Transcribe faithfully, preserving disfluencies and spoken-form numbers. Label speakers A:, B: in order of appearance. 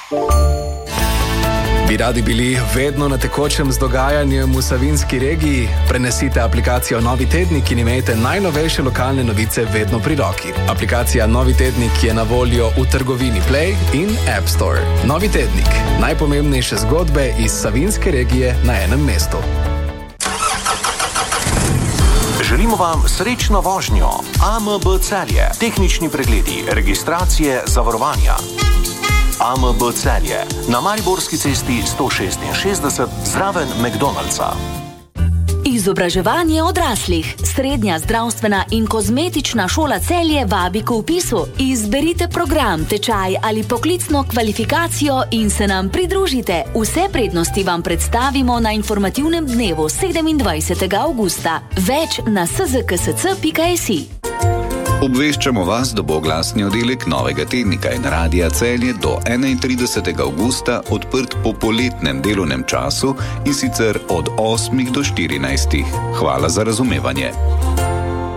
A: Bi radi bili vedno na tekočem z dogajanjem v Savinjski regiji? Prenesite aplikacijo Novi tednik in imejte najnovejše lokalne novice vedno pri roki. Aplikacija Novi tednik je na voljo v trgovini Play in App Store. Novi tednik. Najpomembnejše zgodbe iz Savinjske regije na enem mestu.
B: Želimo vam srečno vožnjo. A M B Celje. Tehnični pregledi, registracije, zavarovanja. A M B Celje. Na Mariborski cesti sto šestinšestdeset zraven McDonald'sa.
C: Izobraževanje odraslih. Srednja zdravstvena in kozmetična šola Celje vabi k vpisu. Izberite program, tečaj ali poklicno kvalifikacijo in se nam pridružite. Vse prednosti vam predstavimo na informativnem dnevu sedemindvajsetega avgusta. Več na s z k s c pika s i.
D: Obveščamo vas, da bo oglasni oddelek Novega tednika in Radia Celje do enaintridesetega avgusta odprt po poletnem delovnem času in sicer od osmih do štirinajstih. Hvala za razumevanje.